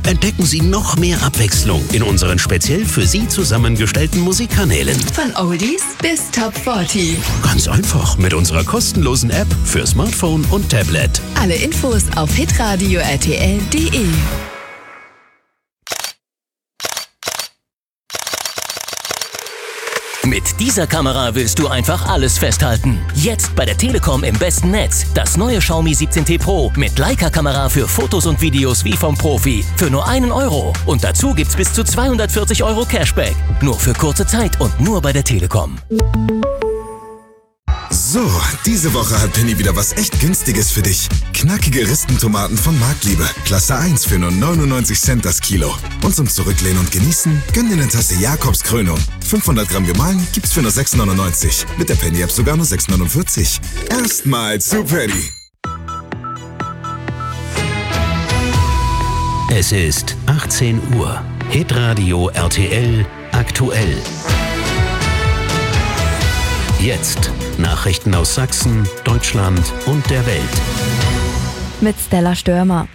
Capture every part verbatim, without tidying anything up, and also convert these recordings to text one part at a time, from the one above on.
Entdecken Sie noch mehr Abwechslung in unseren speziell für Sie zusammengestellten Musikkanälen. Von Oldies bis Top vierzig. Ganz einfach mit unserer kostenlosen App für Smartphone und Tablet. Alle Infos auf hitradio r t l punkt d e. Mit dieser Kamera willst du einfach alles festhalten. Jetzt bei der Telekom im besten Netz. Das neue Xiaomi siebzehn T Pro mit Leica-Kamera für Fotos und Videos wie vom Profi. Für nur einen Euro. Und dazu gibt's bis zu zweihundertvierzig Euro Cashback. Nur für kurze Zeit und nur bei der Telekom. So, diese Woche hat Penny wieder was echt Günstiges für dich. Knackige Ristentomaten von Marktliebe. Klasse eins für nur neunundneunzig Cent das Kilo. Und zum Zurücklehnen und Genießen, gönn dir eine Tasse Jakobs Krönung. fünfhundert Gramm gemahlen gibt's für nur sechs neunundneunzig. Mit der Penny-App sogar nur sechs neunundvierzig. Erstmal zu Penny. Es ist achtzehn Uhr. Hitradio R T L aktuell. Jetzt Nachrichten aus Sachsen, Deutschland und der Welt. Mit Stella Störmer.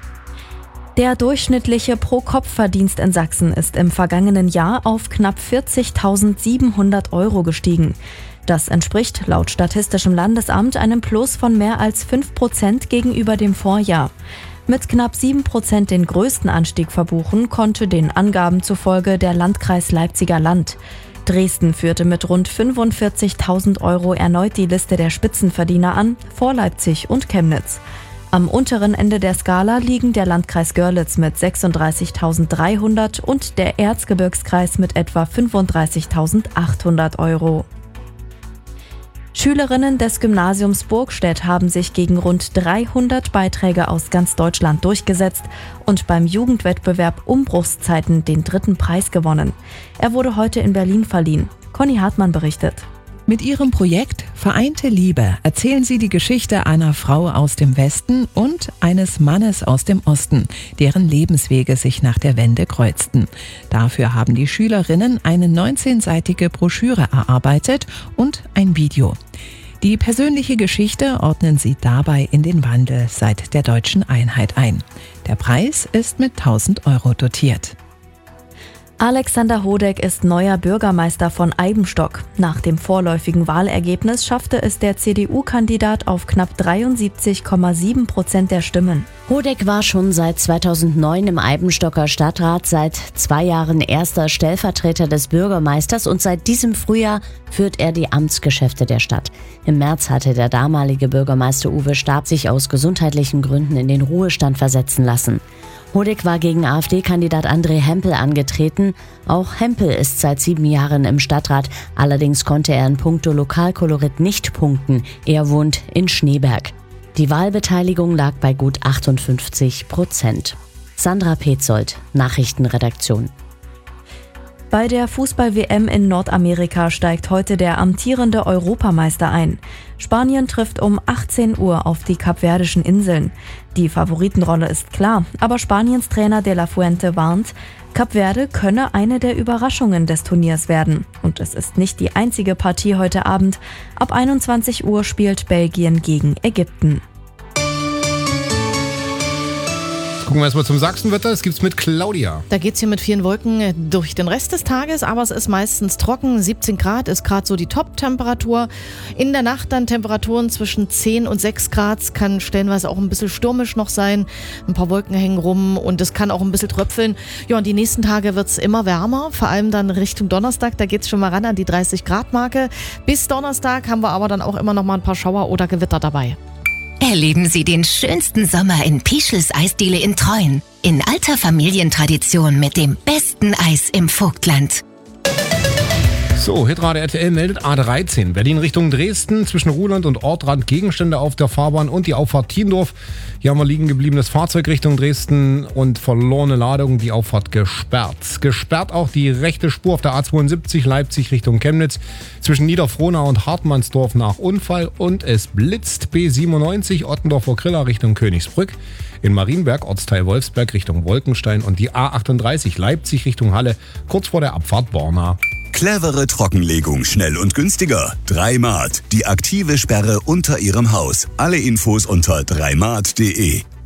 Der durchschnittliche Pro-Kopf-Verdienst in Sachsen ist im vergangenen Jahr auf knapp vierzigtausendsiebenhundert Euro gestiegen. Das entspricht laut Statistischem Landesamt einem Plus von mehr als fünf Prozent gegenüber dem Vorjahr. Mit knapp sieben Prozent den größten Anstieg verbuchen konnte den Angaben zufolge der Landkreis Leipziger Land. Dresden führte mit rund fünfundvierzigtausend Euro erneut die Liste der Spitzenverdiener an, vor Leipzig und Chemnitz. Am unteren Ende der Skala liegen der Landkreis Görlitz mit sechsunddreißigtausenddreihundert und der Erzgebirgskreis mit etwa fünfunddreißigtausendachthundert Euro. Schülerinnen des Gymnasiums Burgstedt haben sich gegen rund dreihundert Beiträge aus ganz Deutschland durchgesetzt und beim Jugendwettbewerb Umbruchszeiten den dritten Preis gewonnen. Er wurde heute in Berlin verliehen. Conny Hartmann berichtet. Mit ihrem Projekt Vereinte Liebe erzählen sie die Geschichte einer Frau aus dem Westen und eines Mannes aus dem Osten, deren Lebenswege sich nach der Wende kreuzten. Dafür haben die Schülerinnen eine neunzehnseitige Broschüre erarbeitet und ein Video. Die persönliche Geschichte ordnen sie dabei in den Wandel seit der deutschen Einheit ein. Der Preis ist mit tausend Euro dotiert. Alexander Hodeck ist neuer Bürgermeister von Eibenstock. Nach dem vorläufigen Wahlergebnis schaffte es der C D U-Kandidat auf knapp dreiundsiebzig Komma sieben Prozent der Stimmen. Hodeck war schon seit zweitausendneun im Eibenstocker Stadtrat, seit zwei Jahren erster Stellvertreter des Bürgermeisters und seit diesem Frühjahr führt er die Amtsgeschäfte der Stadt. Im März hatte der damalige Bürgermeister Uwe Stab sich aus gesundheitlichen Gründen in den Ruhestand versetzen lassen. Hodeck war gegen AfD-Kandidat André Hempel angetreten. Auch Hempel ist seit sieben Jahren im Stadtrat. Allerdings konnte er in puncto Lokalkolorit nicht punkten. Er wohnt in Schneeberg. Die Wahlbeteiligung lag bei gut achtundfünfzig Prozent. Sandra Petzold, Nachrichtenredaktion. Bei der Fußball-W M in Nordamerika steigt heute der amtierende Europameister ein. Spanien trifft um achtzehn Uhr auf die Kapverdischen Inseln. Die Favoritenrolle ist klar, aber Spaniens Trainer De La Fuente warnt, Kap Verde könne eine der Überraschungen des Turniers werden. Und es ist nicht die einzige Partie heute Abend. Ab einundzwanzig Uhr spielt Belgien gegen Ägypten. Gucken wir erstmal zum Sachsenwetter. Das gibt's mit Claudia. Da geht's hier mit vielen Wolken durch den Rest des Tages, aber es ist meistens trocken. siebzehn Grad ist gerade so die Top-Temperatur. In der Nacht dann Temperaturen zwischen zehn und sechs Grad. Es kann stellenweise auch ein bisschen stürmisch noch sein. Ein paar Wolken hängen rum und es kann auch ein bisschen tröpfeln. Ja, und die nächsten Tage wird's immer wärmer, vor allem dann Richtung Donnerstag. Da geht's schon mal ran an die dreißig Grad Marke. Bis Donnerstag haben wir aber dann auch immer noch mal ein paar Schauer oder Gewitter dabei. Erleben Sie den schönsten Sommer in Pischels Eisdiele in Treuen. In alter Familientradition mit dem besten Eis im Vogtland. So, Hitradio R T L meldet A dreizehn. Berlin Richtung Dresden, zwischen Ruhland und Ortrand Gegenstände auf der Fahrbahn und die Auffahrt Tiendorf. Hier haben wir liegen gebliebenes Fahrzeug Richtung Dresden und verlorene Ladung, die Auffahrt gesperrt. Gesperrt auch die rechte Spur auf der A zweiundsiebzig Leipzig Richtung Chemnitz, zwischen Niederfrohnau und Hartmannsdorf nach Unfall und es blitzt B siebenundneunzig Ottendorfer Griller Richtung Königsbrück. In Marienberg, Ortsteil Wolfsberg Richtung Wolkenstein und die A achtunddreißig Leipzig Richtung Halle, kurz vor der Abfahrt Borna. Clevere Trockenlegung, schnell und günstiger. Dreimat, die aktive Sperre unter Ihrem Haus. Alle Infos unter dreimat punkt de.